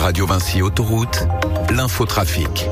Radio Vinci Autoroute, l'infotrafic.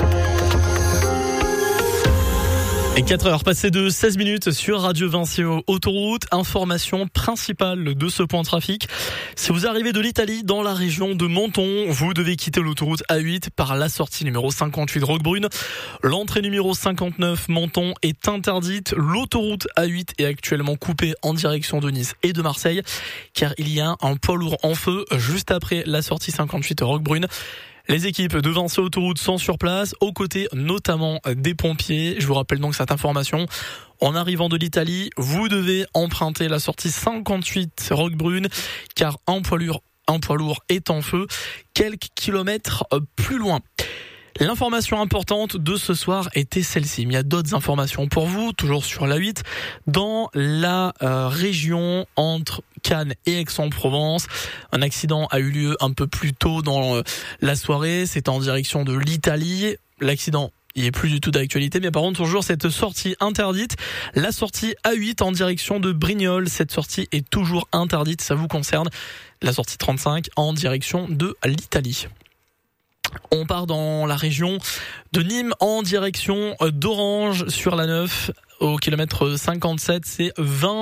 Et 4h passées de 16 minutes sur Radio Vinci Autoroute. Information principale de ce point de trafic. Si vous arrivez de l'Italie dans la région de Menton, vous devez quitter l'autoroute A8 par la sortie numéro 58 Roquebrune. L'entrée numéro 59 Menton est interdite. L'autoroute A8 est actuellement coupée en direction de Nice et de Marseille car il y a un poids lourd en feu juste après la sortie 58 Roquebrune. Les équipes de Vinci Autoroute sont sur place, aux côtés notamment des pompiers. Je vous rappelle donc cette information. En arrivant de l'Italie, vous devez emprunter la sortie 58 Roquebrune, car un poids lourd est en feu quelques kilomètres plus loin. L'information importante de ce soir était celle-ci. Mais il y a d'autres informations pour vous, toujours sur l'A8, dans la région entre Cannes et Aix-en-Provence. Un accident a eu lieu un peu plus tôt dans la soirée. C'est en direction de l'Italie. L'accident, il est plus du tout d'actualité, mais par contre toujours cette sortie interdite. La sortie A8 en direction de Brignoles, cette sortie est toujours interdite, ça vous concerne. La sortie 35 en direction de l'Italie. On part dans la région de Nîmes en direction d'Orange sur la 9 au kilomètre 57, c'est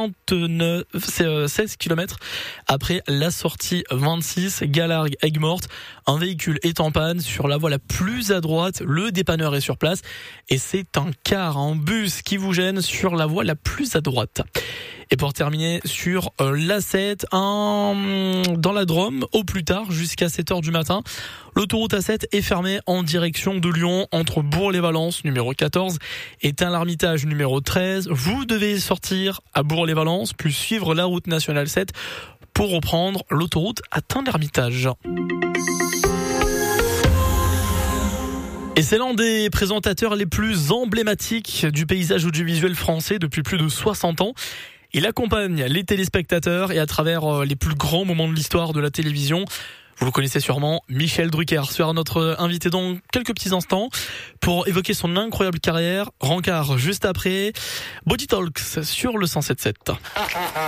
16 km après la sortie 26 Galargues Aigues-Mortes. Un véhicule est en panne sur la voie la plus à droite, le dépanneur est sur place et c'est un car, un bus qui vous gêne sur la voie la plus à droite. Et pour terminer sur l'A7, dans la Drôme, au plus tard, jusqu'à 7h du matin, l'autoroute A7 est fermée en direction de Lyon, entre Bourg-les-Valences, numéro 14, et Tain-l'Hermitage, numéro 13. Vous devez sortir à Bourg-les-Valences, puis suivre la route nationale 7 pour reprendre l'autoroute à Tain-l'Hermitage. Et c'est l'un des présentateurs les plus emblématiques du paysage audiovisuel français depuis plus de 60 ans. Il accompagne les téléspectateurs et à travers les plus grands moments de l'histoire de la télévision. Vous le connaissez sûrement, Michel Drucker sera notre invité dans quelques petits instants pour évoquer son incroyable carrière. Rencard juste après. Body Talks sur le 107.7.